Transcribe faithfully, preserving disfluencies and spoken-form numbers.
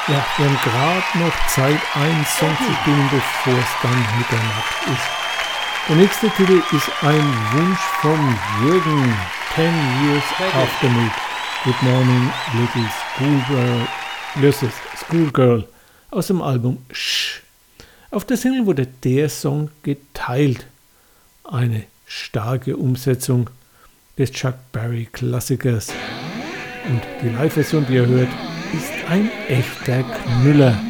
Ja, wir haben gerade noch Zeit, einen Song zu spielen, bevor es dann Mitternacht ist. Der nächste Titel ist ein Wunsch von Jürgen. Ten Years After Me. Good Morning, Little Schoolgirl. Löses, Schoolgirl. Aus dem Album Shh. Auf der Single wurde der Song geteilt. Eine starke Umsetzung des Chuck Berry Klassikers. Und die Live-Version, die ihr hört, ist ein echter Knüller.